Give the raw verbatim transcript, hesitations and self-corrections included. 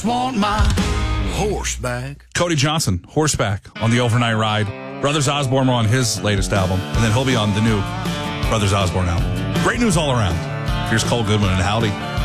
Want my horseback. Cody Johnson, Horseback, on the Overnight Ride. Brothers Osborne were on his latest album, and then he'll be on the new Brothers Osborne album. Great news all around. Here's Cole Goodwin and Howdy.